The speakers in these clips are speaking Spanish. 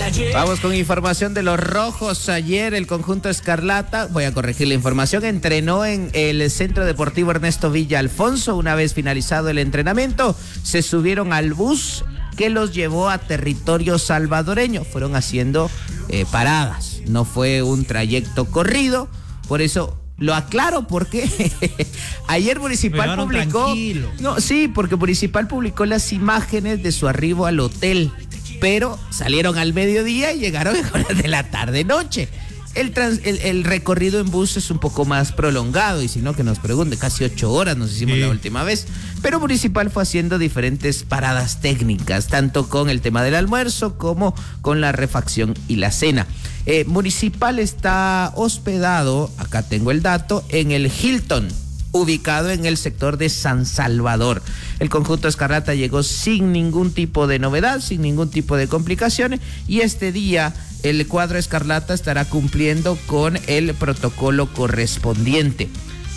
Vamos con información de los rojos. Ayer el conjunto escarlata, voy a corregir la información, entrenó en el Centro Deportivo Ernesto Villa Alfonso. Una vez finalizado el entrenamiento, se subieron al bus que los llevó a territorio salvadoreño. Fueron haciendo paradas, no fue un trayecto corrido, por eso lo aclaro, porque ayer Municipal publicó... Tranquilo. No, sí, porque Municipal publicó las imágenes de su arribo al hotel, pero salieron al mediodía y llegaron en horas de la tarde-noche. El recorrido en bus es un poco más prolongado, y si no que nos pregunte, casi 8 horas nos hicimos la última vez. Pero Municipal fue haciendo diferentes paradas técnicas, tanto con el tema del almuerzo como con la refacción y la cena. Municipal está hospedado, acá tengo el dato, en el Hilton, ubicado en el sector de San Salvador. El conjunto escarlata llegó sin ningún tipo de novedad, sin ningún tipo de complicaciones, y este día el cuadro escarlata estará cumpliendo con el protocolo correspondiente.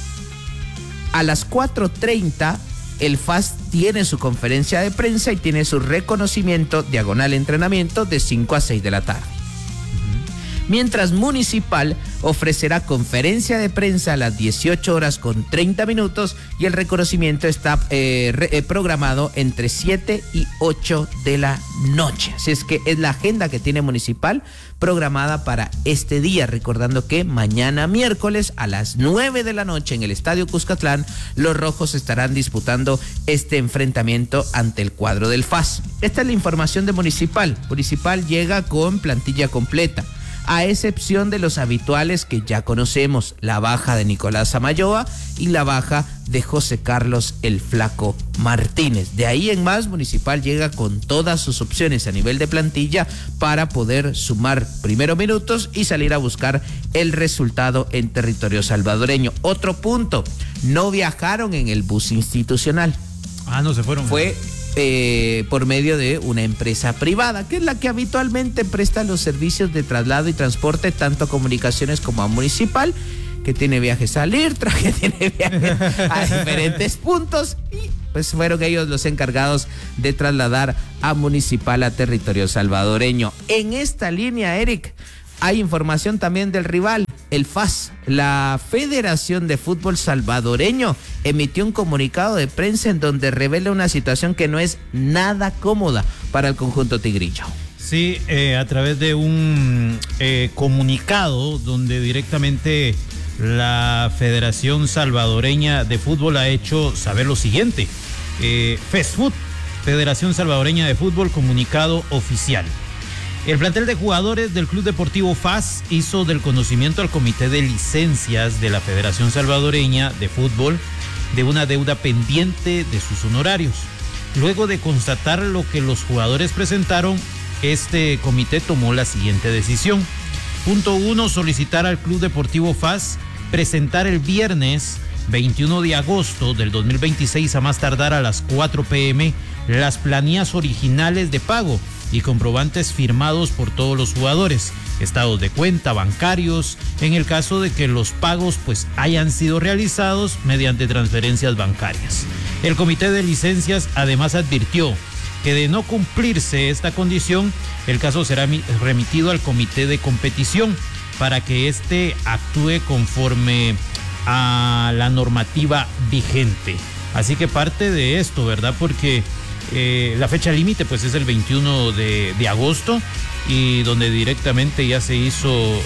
A las 4:30 el FAS tiene su conferencia de prensa y tiene su reconocimiento diagonal entrenamiento de 5 a 6 de la tarde. Mientras Municipal ofrecerá conferencia de prensa a las 18:30 y el reconocimiento está programado entre 7 y 8 de la noche. Así es que es la agenda que tiene Municipal programada para este día, recordando que mañana miércoles a las 9 de la noche en el Estadio Cuscatlán, los rojos estarán disputando este enfrentamiento ante el cuadro del FAS. Esta es la información de Municipal. Municipal llega con plantilla completa, a excepción de los habituales que ya conocemos, la baja de Nicolás Amayoa y la baja de José Carlos el Flaco Martínez. De ahí en más, Municipal llega con todas sus opciones a nivel de plantilla para poder sumar primero minutos y salir a buscar el resultado en territorio salvadoreño. Otro punto, no viajaron en el bus institucional. No se fueron. Fue por medio de una empresa privada, que es la que habitualmente presta los servicios de traslado y transporte tanto a Comunicaciones como a Municipal, que tiene viajes al IRTRA, que tiene viajes a diferentes puntos, y pues fueron ellos los encargados de trasladar a Municipal a territorio salvadoreño. En esta línea, Eric, hay información también del rival, el FAS. La Federación de Fútbol Salvadoreño emitió un comunicado de prensa en donde revela una situación que no es nada cómoda para el conjunto tigrillo. Sí, a través de un comunicado donde directamente la Federación Salvadoreña de Fútbol ha hecho saber lo siguiente. FESFUT, Federación Salvadoreña de Fútbol, comunicado oficial. El plantel de jugadores del Club Deportivo FAS hizo del conocimiento al Comité de Licencias de la Federación Salvadoreña de Fútbol de una deuda pendiente de sus honorarios. Luego de constatar lo que los jugadores presentaron, este comité tomó la siguiente decisión. Punto 1, solicitar al Club Deportivo FAS presentar el viernes 21 de agosto del 2026 a más tardar a las 4 p.m. las planillas originales de pago y comprobantes firmados por todos los jugadores, estados de cuenta, bancarios, en el caso de que los pagos pues hayan sido realizados mediante transferencias bancarias. El Comité de Licencias además advirtió que de no cumplirse esta condición, el caso será remitido al Comité de Competición para que éste actúe conforme a la normativa vigente. Así que parte de esto, ¿verdad? Porque la fecha límite pues es el 21 de agosto y donde directamente ya se hizo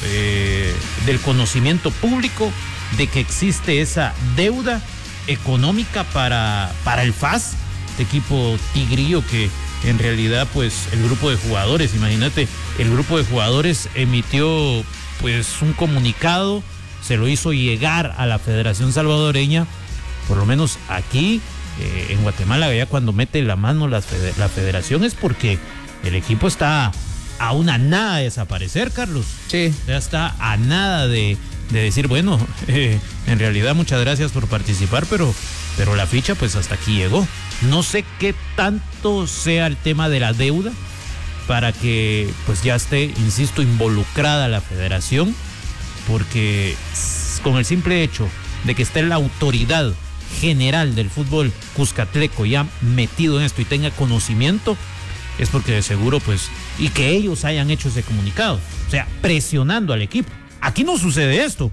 del conocimiento público de que existe esa deuda económica para el FAS, este equipo tigrillo que en realidad pues el grupo de jugadores, imagínate, el grupo de jugadores emitió pues un comunicado, se lo hizo llegar a la Federación Salvadoreña, por lo menos aquí en Guatemala, ya cuando mete la mano la federación es porque el equipo está a una nada de desaparecer, Carlos. Sí. Ya está a nada de decir, bueno, en realidad muchas gracias por participar, pero la ficha pues hasta aquí llegó. No sé qué tanto sea el tema de la deuda para que pues ya esté, insisto, involucrada la federación, porque con el simple hecho de que esté la autoridad general del fútbol cuscatleco ya metido en esto y tenga conocimiento, es porque de seguro pues y que ellos hayan hecho ese comunicado. O sea, presionando al equipo. Aquí no sucede esto.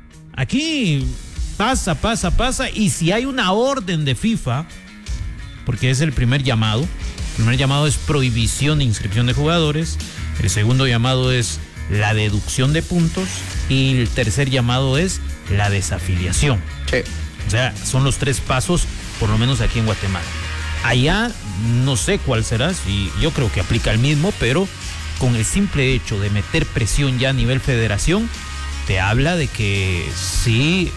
Aquí pasa, y si hay una orden de FIFA, porque es el primer llamado. El primer llamado es prohibición de inscripción de jugadores. El segundo llamado es la deducción de puntos. Y el tercer llamado es la desafiliación. Sí. O sea, son los 3 pasos, por lo menos aquí en Guatemala. Allá no sé cuál será, si yo creo que aplica el mismo, pero con el simple hecho de meter presión ya a nivel federación, te habla de que sí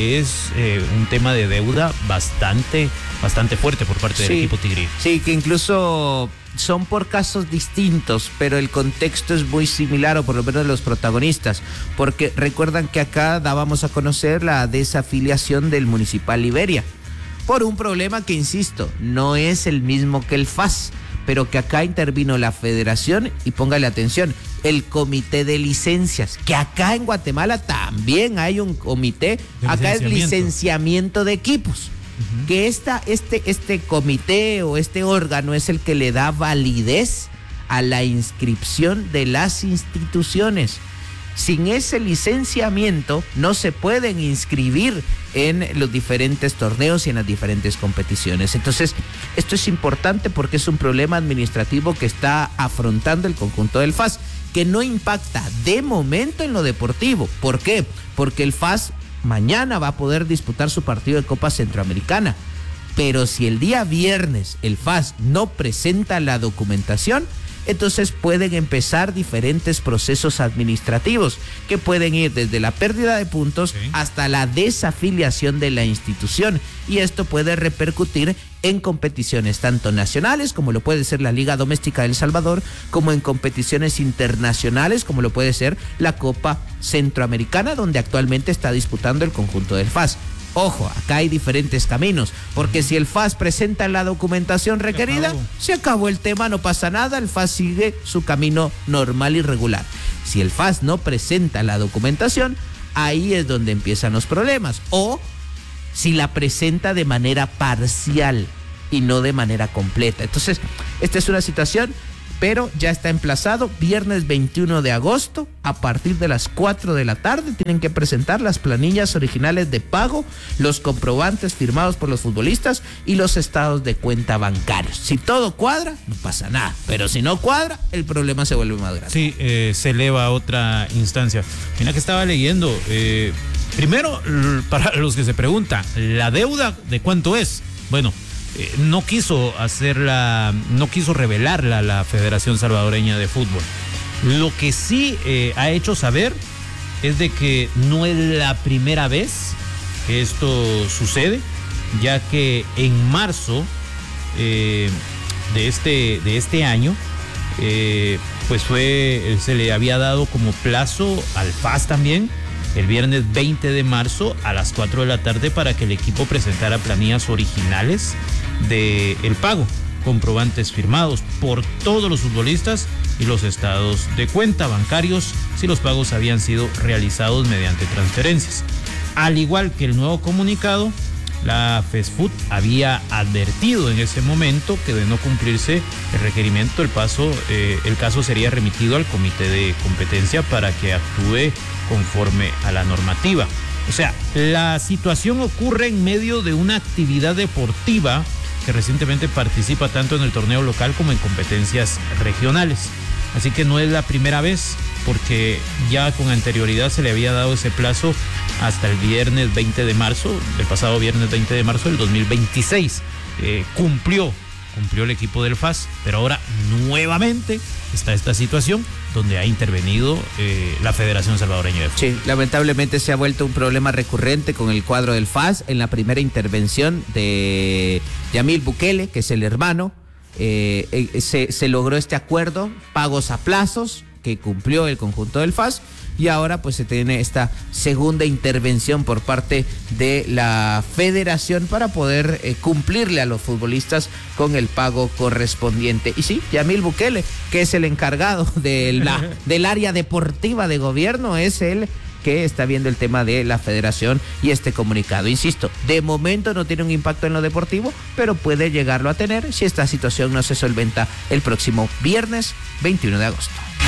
es un tema de deuda bastante fuerte por parte del equipo tigre. Sí, que incluso son por casos distintos, pero el contexto es muy similar, o por lo menos de los protagonistas, porque recuerdan que acá dábamos a conocer la desafiliación del Municipal Liberia, por un problema que, insisto, no es el mismo que el FAS, pero que acá intervino la federación y póngale atención, el comité de licencias, que acá en Guatemala también hay un comité, acá es licenciamiento de equipos, que este comité o este órgano es el que le da validez a la inscripción de las instituciones. Sin ese licenciamiento no se pueden inscribir en los diferentes torneos y en las diferentes competiciones. Entonces, esto es importante porque es un problema administrativo que está afrontando el conjunto del FAS, que no impacta de momento en lo deportivo. ¿Por qué? Porque el FAS mañana va a poder disputar su partido de Copa Centroamericana. Pero si el día viernes el FAS no presenta la documentación, entonces pueden empezar diferentes procesos administrativos que pueden ir desde la pérdida de puntos hasta la desafiliación de la institución, y esto puede repercutir en competiciones tanto nacionales como lo puede ser la Liga Doméstica de El Salvador, como en competiciones internacionales como lo puede ser la Copa Centroamericana, donde actualmente está disputando el conjunto del FAS. Ojo, acá hay diferentes caminos, porque si el FAS presenta la documentación requerida, se acabó el tema, no pasa nada, el FAS sigue su camino normal y regular. Si el FAS no presenta la documentación, ahí es donde empiezan los problemas. O si la presenta de manera parcial y no de manera completa. Entonces, esta es una situación, pero ya está emplazado, viernes 21 de agosto, a partir de las 4 de la tarde, tienen que presentar las planillas originales de pago, los comprobantes firmados por los futbolistas y los estados de cuenta bancarios. Si todo cuadra, no pasa nada, pero si no cuadra, el problema se vuelve más grande. Sí, se eleva a otra instancia. Mira que estaba leyendo, primero, para los que se preguntan, ¿la deuda de cuánto es? Bueno, no quiso revelarla la Federación Salvadoreña de Fútbol. Lo que sí ha hecho saber es de que no es la primera vez que esto sucede, ya que en marzo de este año pues se le había dado como plazo al FAS también el viernes 20 de marzo a las 4 de la tarde para que el equipo presentara planillas originales del pago, comprobantes firmados por todos los futbolistas y los estados de cuenta bancarios si los pagos habían sido realizados mediante transferencias. Al igual que el nuevo comunicado, la FESFUT había advertido en ese momento que de no cumplirse el requerimiento, el caso sería remitido al comité de competencia para que actúe conforme a la normativa. O sea, la situación ocurre en medio de una actividad deportiva que recientemente participa tanto en el torneo local como en competencias regionales. Así que no es la primera vez, porque ya con anterioridad se le había dado ese plazo hasta el viernes 20 de marzo, el pasado viernes 20 de marzo del 2026. Cumplió el equipo del FAS, pero ahora nuevamente está esta situación donde ha intervenido la Federación Salvadoreña de Fútbol. Sí, lamentablemente se ha vuelto un problema recurrente con el cuadro del FAS. En la primera intervención de Yamil Bukele, que es el hermano, se logró este acuerdo, pagos a plazos, que cumplió el conjunto del FAS, y ahora pues se tiene esta segunda intervención por parte de la federación para poder cumplirle a los futbolistas con el pago correspondiente. Y sí, Yamil Bukele, que es el encargado del área deportiva de gobierno, es el que está viendo el tema de la federación y este comunicado. Insisto, de momento no tiene un impacto en lo deportivo, pero puede llegarlo a tener si esta situación no se solventa el próximo viernes 21 de agosto.